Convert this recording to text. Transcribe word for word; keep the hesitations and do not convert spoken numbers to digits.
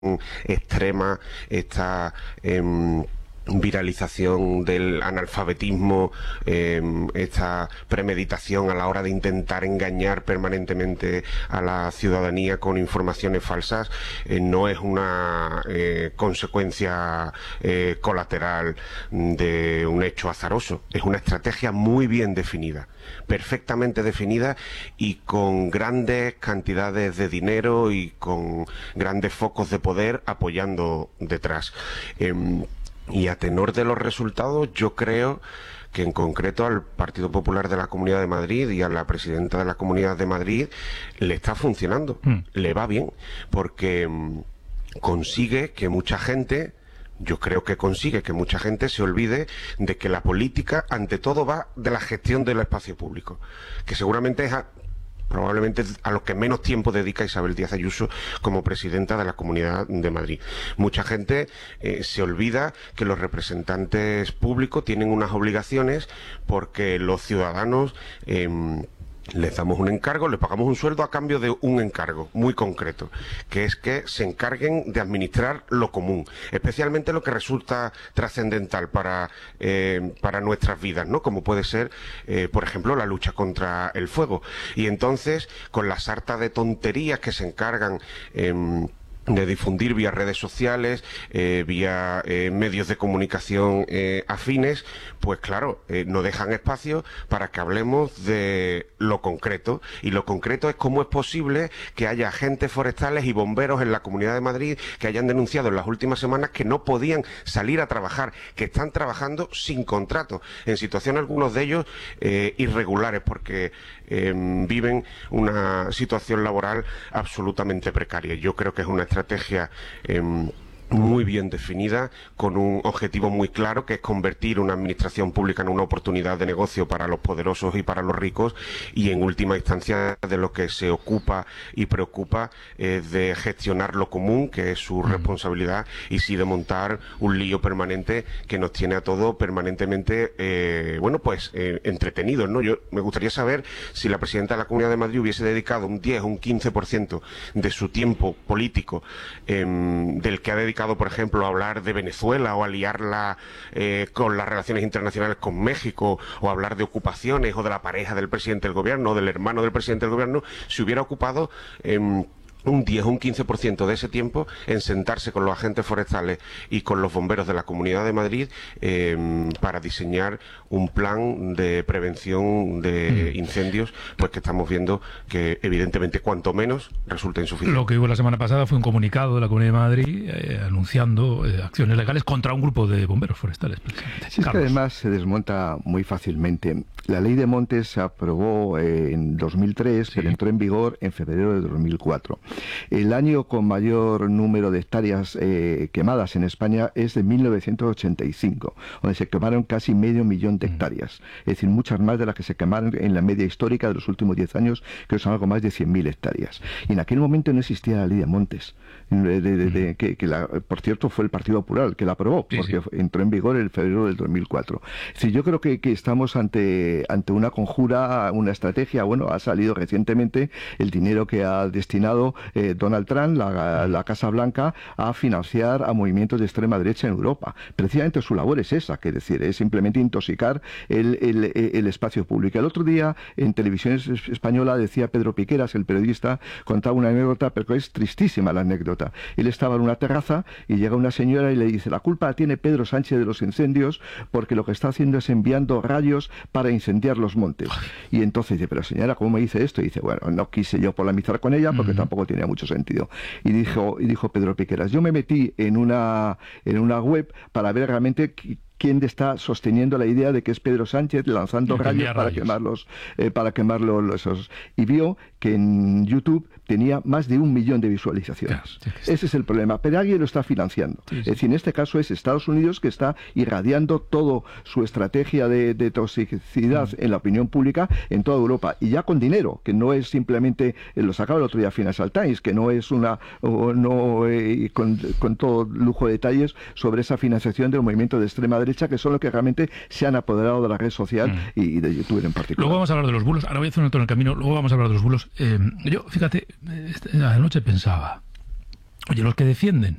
extrema, esta eh, viralización del analfabetismo, eh, esta premeditación a la hora de intentar engañar permanentemente a la ciudadanía con informaciones falsas, eh, no es una eh, consecuencia eh, colateral de un hecho azaroso, es una estrategia muy bien definida, perfectamente definida y con grandes cantidades de dinero y con grandes focos de poder apoyando detrás. Eh, Y a tenor de los resultados, yo creo que en concreto al Partido Popular de la Comunidad de Madrid y a la presidenta de la Comunidad de Madrid le está funcionando, mm. le va bien, porque mm, consigue que mucha gente, yo creo que consigue que mucha gente se olvide de que la política ante todo va de la gestión del espacio público, que seguramente es a, probablemente a lo que menos tiempo dedica Isabel Díaz Ayuso como presidenta de la Comunidad de Madrid. Mucha gente eh, se olvida que los representantes públicos tienen unas obligaciones porque los ciudadanos eh, les damos un encargo, les pagamos un sueldo a cambio de un encargo muy concreto, que es que se encarguen de administrar lo común, especialmente lo que resulta trascendental para, eh, para nuestras vidas, ¿no? Como puede ser, eh, por ejemplo, la lucha contra el fuego. Y entonces, con la sarta de tonterías que se encargan eh, de difundir vía redes sociales, eh, vía eh, medios de comunicación eh, afines, pues claro, eh, no dejan espacio para que hablemos de lo concreto. Y lo concreto es cómo es posible que haya agentes forestales y bomberos en la Comunidad de Madrid que hayan denunciado en las últimas semanas que no podían salir a trabajar, que están trabajando sin contrato, en situación algunos de ellos eh, irregulares, porque eh, viven una situación laboral absolutamente precaria. Yo creo que es una estrategia eh, muy bien definida, con un objetivo muy claro, que es convertir una administración pública en una oportunidad de negocio para los poderosos y para los ricos, y en última instancia de lo que se ocupa y preocupa es de gestionar lo común, que es su responsabilidad, y sí de montar un lío permanente que nos tiene a todos permanentemente, eh, bueno, pues eh, entretenidos, ¿no? Yo me gustaría saber si la presidenta de la Comunidad de Madrid hubiese dedicado un diez o un quince por ciento de su tiempo político, eh, del que ha dedicado, por ejemplo, a hablar de Venezuela o a liarla eh, con las relaciones internacionales con México, o a hablar de ocupaciones o de la pareja del presidente del gobierno o del hermano del presidente del gobierno, se hubiera ocupado eh, un diez o un quince por ciento de ese tiempo en sentarse con los agentes forestales y con los bomberos de la Comunidad de Madrid eh, para diseñar un plan de prevención de incendios, pues que estamos viendo que evidentemente cuanto menos resulta insuficiente. Lo que hubo la semana pasada fue un comunicado de la Comunidad de Madrid eh, anunciando eh, acciones legales contra un grupo de bomberos forestales, precisamente. Sí, es que además se desmonta muy fácilmente. La ley de montes se aprobó eh, en dos mil tres, sí, pero entró en vigor en febrero de dos mil cuatro. El año con mayor número de hectáreas eh, quemadas en España es de mil novecientos ochenta y cinco, donde se quemaron casi medio millón de hectáreas. Es decir, muchas más de las que se quemaron en la media histórica de los últimos diez años, que son algo más de cien mil hectáreas. Y en aquel momento no existía la ley de montes, de, de, de, de, que, que la, por cierto fue el Partido Popular el que la aprobó, sí, porque sí. entró en vigor en febrero del dos mil cuatro. Es decir, yo creo que, que estamos ante, ante una conjura, una estrategia. Bueno, ha salido recientemente el dinero que ha destinado eh, Donald Trump, la, la Casa Blanca, a financiar a movimientos de extrema derecha en Europa. Precisamente su labor es esa, que es decir, es simplemente intoxicar el, el, el espacio público. El otro día en televisión española decía Pedro Piqueras, el periodista, contaba una anécdota, pero es tristísima la anécdota. Él estaba en una terraza y llega una señora y le dice: la culpa la tiene Pedro Sánchez de los incendios, porque lo que está haciendo es enviando rayos para incendiar los montes. Y entonces dice: pero señora, ¿cómo me dice esto? Y dice: bueno, no quise yo polemizar con ella porque uh-huh. tampoco tenía mucho sentido. Y dijo, y dijo Pedro Piqueras: yo me metí en una, en una web para ver realmente quién está sosteniendo la idea de que es Pedro Sánchez lanzando rayos, rayos para quemarlos, eh, para quemarlos esos. Y vio que en YouTube tenía más de un millón de visualizaciones. Claro, sí, sí. Ese es el problema. Pero alguien lo está financiando. Sí, sí. Es decir, en este caso es Estados Unidos, que está irradiando toda su estrategia de, de toxicidad mm. en la opinión pública en toda Europa. Y ya con dinero, que no es simplemente, eh, lo sacaba el otro día Financial Times, que no es una, o no eh, con, con todo lujo de detalles sobre esa financiación del movimiento de extrema derecha, que son los que realmente se han apoderado de la red social mm. y de YouTube en particular. Luego vamos a hablar de los bulos. Ahora voy a hacer un alto en el camino. Luego vamos a hablar de los bulos. Eh, yo, fíjate, anoche pensaba, Oye, los que defienden